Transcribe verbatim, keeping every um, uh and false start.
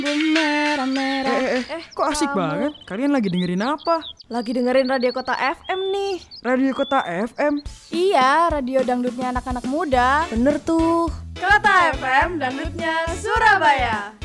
merah-merah. Eh, eh, eh, kok asik kamu. banget? Kalian lagi dengerin apa? Lagi dengerin Radio Kota F M nih. Radio Kota F M? Iya, radio dangdutnya anak-anak muda. Bener tuh. Kota F M, dangdutnya Surabaya.